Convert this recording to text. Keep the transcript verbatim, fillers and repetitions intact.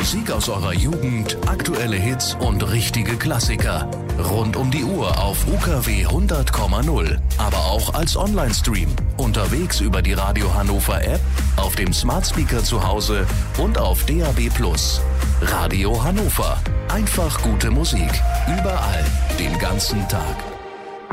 Musik aus eurer Jugend, aktuelle Hits und richtige Klassiker. Rund um die Uhr auf U K W hundert Komma null, aber auch als Online-Stream. Unterwegs über die Radio Hannover App, auf dem Smart Speaker zu Hause und auf D A B plus. Radio Hannover. Einfach gute Musik. Überall. Den ganzen Tag.